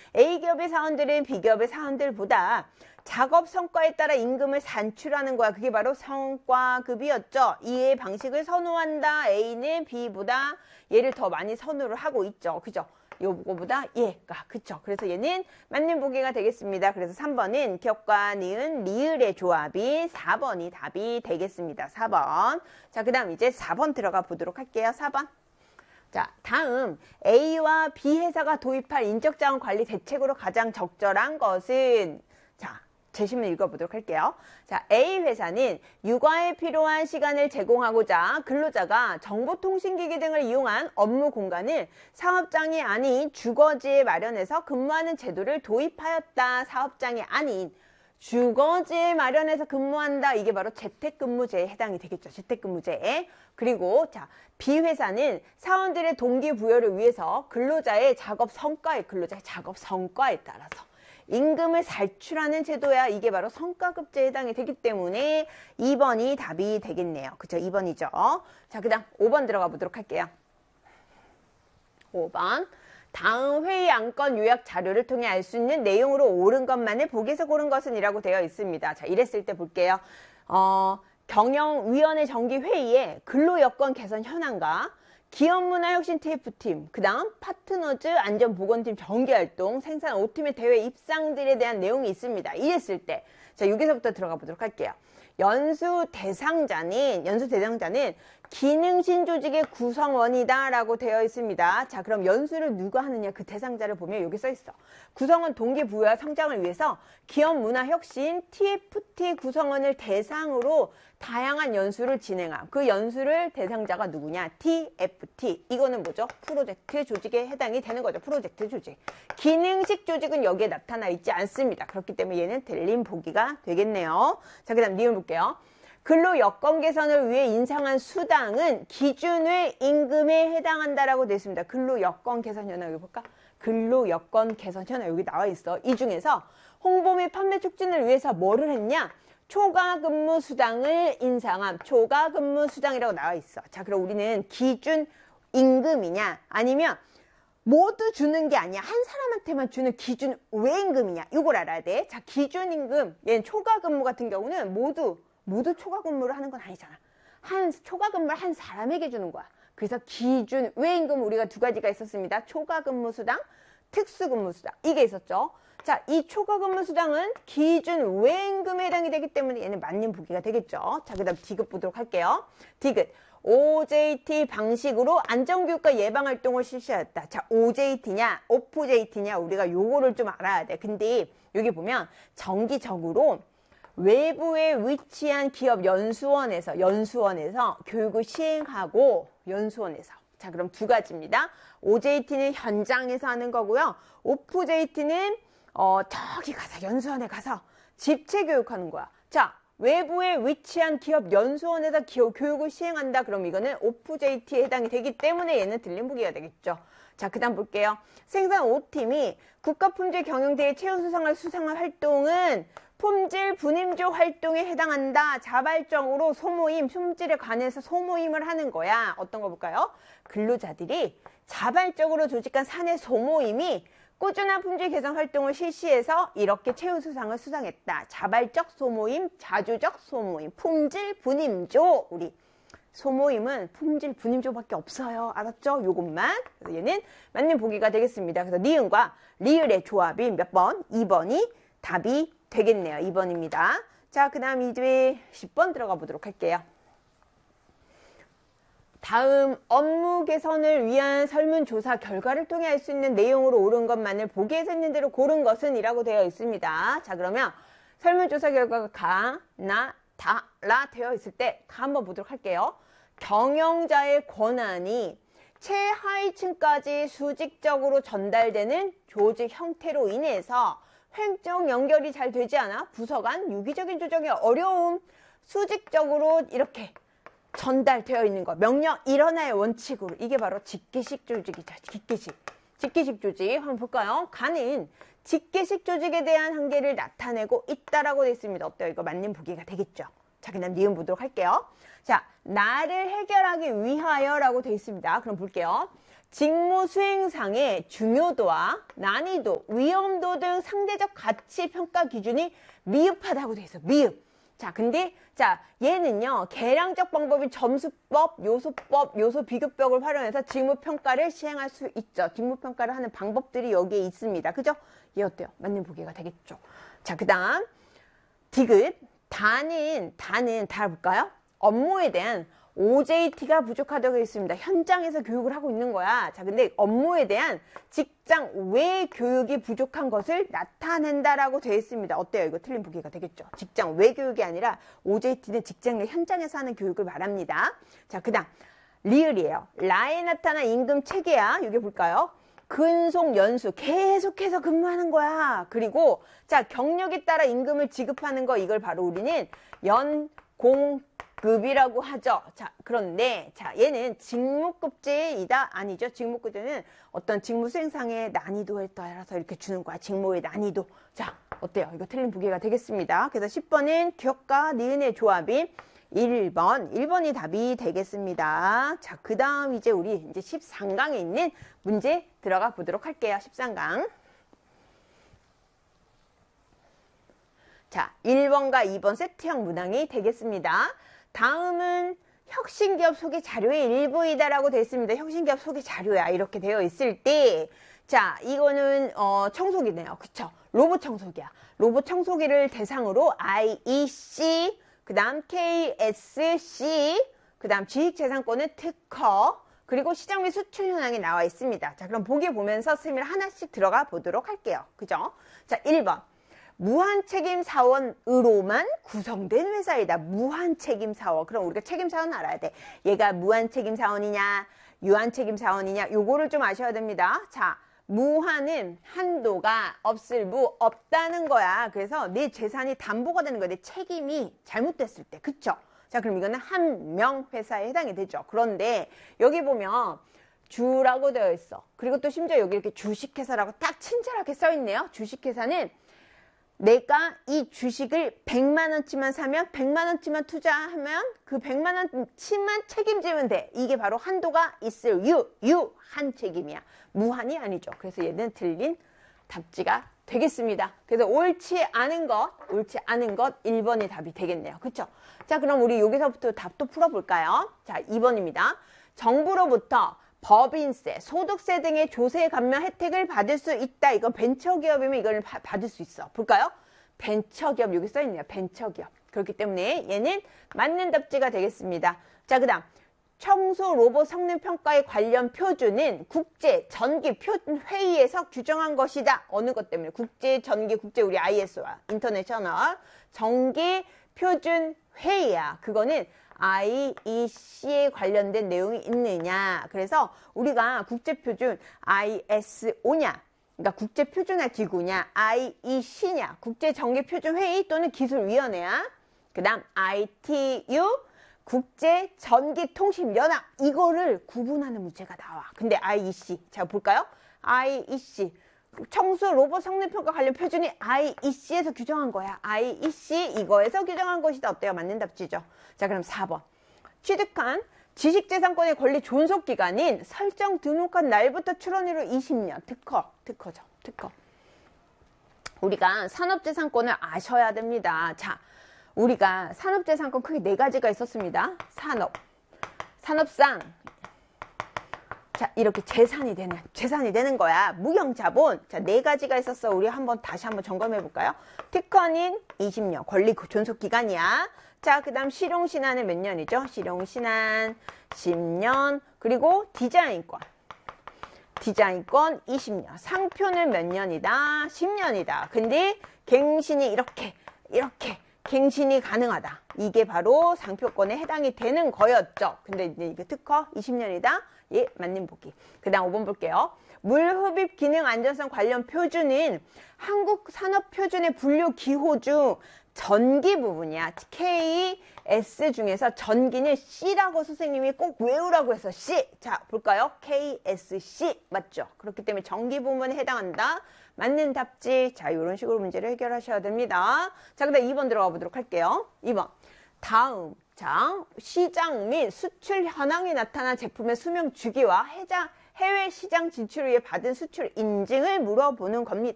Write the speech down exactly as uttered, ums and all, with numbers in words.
A기업의 사원들은 B기업의 사원들보다 작업 성과에 따라 임금을 산출하는 거야. 그게 바로 성과급이었죠. 이의 방식을 선호한다. A는 B보다 얘를 더 많이 선호를 하고 있죠. 그죠? 요거보다 얘가. 그쵸? 그래서 얘는 맞는 보기가 되겠습니다. 그래서 삼 번은 기업과 니은, 리을의 조합이 사 번이 답이 되겠습니다. 사 번. 자, 그 다음 이제 사 번 들어가 보도록 할게요. 사 번. 자, 다음 A와 B 회사가 도입할 인적자원 관리 대책으로 가장 적절한 것은, 자, 제시문 읽어보도록 할게요. 자, A 회사는 육아에 필요한 시간을 제공하고자 근로자가 정보통신기기 등을 이용한 업무 공간을 사업장이 아닌 주거지에 마련해서 근무하는 제도를 도입하였다. 사업장이 아닌 주거지에 마련해서 근무한다. 이게 바로 재택근무제에 해당이 되겠죠. 재택근무제에. 그리고 자, B 회사는 사원들의 동기부여를 위해서 근로자의 작업 성과에 근로자의 작업 성과에 따라서 임금을 산출하는 제도야. 이게 바로 성과급제에 해당이 되기 때문에 이 번이 답이 되겠네요. 그쵸? 이 번이죠. 자, 그 다음 오 번 들어가 보도록 할게요. 오 번. 다음 회의 안건 요약 자료를 통해 알 수 있는 내용으로 옳은 것만을 보기에서 고른 것은 이라고 되어 있습니다. 자, 이랬을 때 볼게요. 어, 경영위원회 정기회의에 근로여건 개선 현황과 기업문화혁신 티에프팀, 그 다음 파트너즈 안전보건팀 정기활동, 생산 오 팀의 대회 입상들에 대한 내용이 있습니다. 이랬을 때, 자, 여기서부터 들어가 보도록 할게요. 연수 대상자는, 연수 대상자는 기능신 조직의 구성원이다 라고 되어 있습니다. 자, 그럼 연수를 누가 하느냐, 그 대상자를 보면 여기 써 있어. 구성원 동기부여와 성장을 위해서 기업문화혁신 티에프티 구성원을 대상으로 다양한 연수를 진행함. 그 연수를 대상자가 누구냐? 티에프티. 이거는 뭐죠? 프로젝트 조직에 해당이 되는 거죠. 프로젝트 조직. 기능식 조직은 여기에 나타나 있지 않습니다. 그렇기 때문에 얘는 틀린 보기가 되겠네요. 자, 그 다음 니은 볼게요. 근로 여건 개선을 위해 인상한 수당은 기준외 임금에 해당한다라고 되어 있습니다. 근로 여건 개선 현황 여기 볼까? 근로 여건 개선 현황 여기 나와 있어. 이 중에서 홍보 및 판매 촉진을 위해서 뭐를 했냐? 초과 근무 수당을 인상함. 초과 근무 수당이라고 나와 있어. 자, 그럼 우리는 기준 임금이냐 아니면 모두 주는 게 아니야. 한 사람한테만 주는 기준 외 임금이냐. 이걸 알아야 돼. 자, 기준 임금. 얘는 초과 근무 같은 경우는 모두 모두 초과 근무를 하는 건 아니잖아. 한 초과 근무를 한 사람에게 주는 거야. 그래서 기준 외 임금 우리가 두 가지가 있었습니다. 초과 근무 수당, 특수 근무 수당. 이게 있었죠. 자, 이 초과 근무 수당은 기준 외 임금에 해당이 되기 때문에 얘는 맞는 보기가 되겠죠. 자, 그 다음 디귿 보도록 할게요. 디귿. 오제이티 방식으로 안전교육과 예방활동을 실시하였다. 자, 오제이티냐, 오프제이티냐, 우리가 요거를 좀 알아야 돼. 근데 여기 보면 정기적으로 외부에 위치한 기업 연수원에서, 연수원에서 교육을 시행하고, 연수원에서. 자, 그럼 두 가지입니다. 오제이티는 현장에서 하는 거고요. 오프제이티는 어, 저기 가서, 연수원에 가서 집체 교육하는 거야. 자, 외부에 위치한 기업 연수원에서 기업 교육을 시행한다. 그럼 이거는 오프제이티에 해당이 되기 때문에 얘는 틀린 보기가 되겠죠. 자, 그 다음 볼게요. 생산 오 팀이 국가품질 경영대회 최우수상을 수상한 활동은 품질 분임조 활동에 해당한다. 자발적으로 소모임, 품질에 관해서 소모임을 하는 거야. 어떤 거 볼까요? 근로자들이 자발적으로 조직한 사내 소모임이 꾸준한 품질 개선 활동을 실시해서 이렇게 최우수상을 수상했다. 자발적 소모임, 자주적 소모임, 품질 분임조. 우리 소모임은 품질 분임조밖에 없어요. 알았죠? 요것만. 그래서 얘는 맞는 보기가 되겠습니다. 그래서 니은과 리을의 조합이 몇 번? 이 번이 답이 되겠네요. 이 번입니다. 자, 그 다음 이제 십 번 들어가 보도록 할게요. 다음 업무 개선을 위한 설문조사 결과를 통해 알 수 있는 내용으로 옳은 것만을 보기에서 있는 대로 고른 것은 이라고 되어 있습니다. 자, 그러면 설문조사 결과가 가, 나, 다, 라 되어 있을 때 다 한번 보도록 할게요. 경영자의 권한이 최하위층까지 수직적으로 전달되는 조직 형태로 인해서 횡적 연결이 잘 되지 않아 부서 간 유기적인 조정이 어려움, 수직적으로 이렇게 전달되어 있는 거. 명령 일어나의 원칙으로. 이게 바로 직계식 조직이죠. 직계식. 직계식 조직. 한번 볼까요? 가는 직계식 조직에 대한 한계를 나타내고 있다라고 되어 있습니다. 어때요? 이거 맞는 보기가 되겠죠. 자, 그 다음 니은 보도록 할게요. 자, 나를 해결하기 위하여 라고 되어 있습니다. 그럼 볼게요. 직무 수행상의 중요도와 난이도, 위험도 등 상대적 가치 평가 기준이 미흡하다고 돼 있어. 미흡. 자, 근데 자, 얘는요. 계량적 방법인 점수법, 요소법, 요소 비교법을 활용해서 직무 평가를 시행할 수 있죠. 직무 평가를 하는 방법들이 여기에 있습니다. 그죠? 얘 어때요? 맞는 보기가 되겠죠. 자, 그다음 디귿. 다는 다는 다 볼까요? 업무에 대한 오제이티가 부족하다고 했습니다. 현장에서 교육을 하고 있는 거야. 자, 근데 업무에 대한 직장 외 교육이 부족한 것을 나타낸다라고 되어 있습니다. 어때요? 이거 틀린 보기가 되겠죠. 직장 외 교육이 아니라 오제이티는 직장 내 현장에서 하는 교육을 말합니다. 자, 그 다음 리을이에요. 라에 나타난 임금 체계야. 이게 볼까요? 근속 연수 계속해서 근무하는 거야. 그리고 자, 경력에 따라 임금을 지급하는 거, 이걸 바로 우리는 연공급이라고 하죠. 자, 그런데 자, 얘는 직무급제이다 아니죠. 직무급제는 어떤 직무 수행상의 난이도에 따라서 이렇게 주는 거야. 직무의 난이도. 자, 어때요? 이거 틀린 보기가 되겠습니다. 그래서 십 번은 기억과 니은의 조합이 일 번, 일 번이 답이 되겠습니다. 자, 그 다음 이제 우리 이제 십삼 강에 있는 문제 들어가 보도록 할게요. 십삼 강. 자, 일 번과 이 번 세트형 문항이 되겠습니다. 다음은 혁신기업 소개 자료의 일부이다라고 되어 있습니다. 혁신기업 소개 자료야. 이렇게 되어 있을 때, 자, 이거는, 어, 청소기네요. 그쵸? 로봇 청소기야. 로봇 청소기를 대상으로 아이이씨, 그 다음 케이에스씨, 그 다음 지식재산권은 특허, 그리고 시장 및 수출 현황이 나와 있습니다. 자, 그럼 보기 보면서 선생님이 하나씩 들어가 보도록 할게요. 그죠? 자, 일 번. 무한책임 사원으로만 구성된 회사이다. 무한책임 사원. 그럼 우리가 책임 사원 알아야 돼. 얘가 무한책임 사원이냐, 유한책임 사원이냐, 요거를 좀 아셔야 됩니다. 자, 무한은 한도가 없을 무 없다는 거야. 그래서 내 재산이 담보가 되는 거야. 내 책임이 잘못됐을 때. 그쵸? 자, 그럼 이거는 한 명 회사에 해당이 되죠. 그런데 여기 보면 주라고 되어 있어. 그리고 또 심지어 여기 이렇게 주식회사라고 딱 친절하게 써 있네요. 주식회사는 내가 이 주식을 백만 원치만 사면 백만 원치만 투자하면 그 백만 원치만 책임지면 돼. 이게 바로 한도가 있을 유, 유한 책임이야. 무한이 아니죠. 그래서 얘는 틀린 답지가 되겠습니다. 그래서 옳지 않은 것, 옳지 않은 것 일 번이 답이 되겠네요. 그쵸? 자, 그럼 우리 여기서부터 답도 풀어볼까요? 자, 이 번입니다. 정부로부터 법인세, 소득세 등의 조세 감면 혜택을 받을 수 있다. 이건 벤처기업이면 이걸 바, 받을 수 있어. 볼까요? 벤처기업 여기 써있네요. 벤처기업. 그렇기 때문에 얘는 맞는 답지가 되겠습니다. 자, 그 다음 청소 로봇 성능 평가에 관련 표준은 국제 전기 표 회의에서 규정한 것이다. 어느 것 때문에? 국제 전기 국제 우리 아이에스와 인터내셔널 전기 표준 회의야. 그거는 아이이씨에 관련된 내용이 있느냐. 그래서 우리가 국제표준 아이에스오냐, 그러니까 국제표준화 기구냐, 아이이씨냐, 국제전기표준회의 또는 기술위원회야. 그 다음 아이티유, 국제전기통신연합. 이거를 구분하는 문제가 나와. 근데 아이이씨, 자 볼까요? 아이이씨, 청소 로봇 성능평가 관련 표준이 아이이씨에서 규정한 거야. 아이이씨 이거에서 규정한 것이다. 어때요? 맞는 답지죠. 자, 그럼 사 번. 취득한 지식재산권의 권리 존속기간인 설정 등록한 날부터 출원으로 이십 년. 특허, 특허죠. 특허. 우리가 산업재산권을 아셔야 됩니다. 자, 우리가 산업재산권 크게 네 가지가 있었습니다. 산업, 산업상, 자, 이렇게 재산이 되는, 재산이 되는 거야. 무형자본. 자, 네 가지가 있었어. 우리 한번 다시 한번 점검해 볼까요? 특허는 이십 년, 권리 존속 기간이야. 자, 그 다음 실용신안은 몇 년이죠? 실용신안 십 년, 그리고 디자인권. 디자인권 이십 년. 상표는 몇 년이다? 십 년이다. 근데 갱신이 이렇게, 이렇게. 갱신이 가능하다. 이게 바로 상표권에 해당이 되는 거였죠. 근데 이제 이게 특허 이십 년이다. 예, 맞는 보기. 그 다음 오 번 볼게요. 물흡입 기능 안전성 관련 표준은 한국산업표준의 분류 기호 중 전기 부분이야. 케이에스 중에서 전기는 C라고 선생님이 꼭 외우라고 해서 C. 자, 볼까요? 케이에스씨. 맞죠? 그렇기 때문에 전기 부분에 해당한다. 맞는 답지. 자, 이런 식으로 문제를 해결하셔야 됩니다. 자, 그 다음 이 번 들어가 보도록 할게요. 이 번. 다음. 자, 시장 및 수출 현황이 나타난 제품의 수명 주기와 해당, 해외 시장 진출을 위해 받은 수출 인증을 물어보는 겁니다.